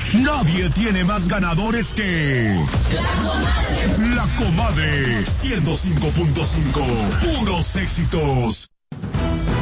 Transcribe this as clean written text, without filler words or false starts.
Nadie tiene más ganadores que La Comadre 105.5. Puros éxitos.